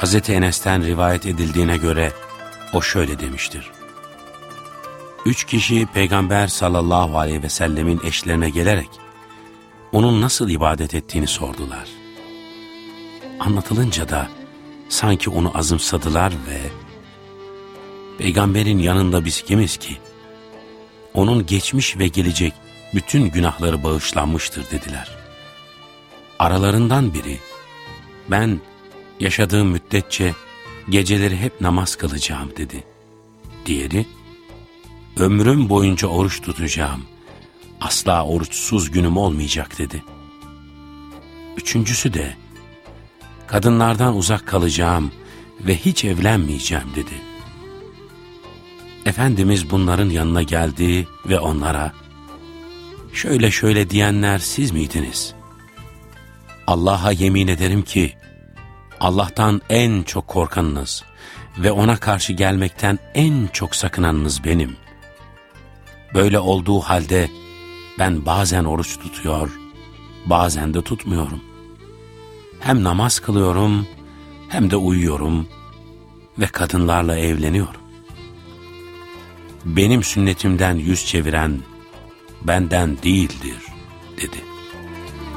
Hz. Enes'ten rivayet edildiğine göre o şöyle demiştir. 3 kişi Peygamber sallallahu aleyhi ve sellemin eşlerine gelerek onun nasıl ibadet ettiğini sordular. Anlatılınca da sanki onu azımsadılar ve Peygamberin yanında biz kimiz ki? Onun geçmiş ve gelecek bütün günahları bağışlanmıştır dediler. Aralarından biri, ben yaşadığım müddetçe geceleri hep namaz kılacağım dedi. Diğeri, ömrüm boyunca oruç tutacağım, asla oruçsuz günüm olmayacak dedi. Üçüncüsü de, kadınlardan uzak kalacağım ve hiç evlenmeyeceğim dedi. Efendimiz bunların yanına geldi ve onlara, şöyle şöyle diyenler siz miydiniz? Allah'a yemin ederim ki, Allah'tan en çok korkanınız ve ona karşı gelmekten en çok sakınanınız benim. Böyle olduğu halde ben bazen oruç tutuyor, bazen de tutmuyorum. Hem namaz kılıyorum, hem de uyuyorum ve kadınlarla evleniyorum. Benim sünnetimden yüz çeviren benden değildir, dedi.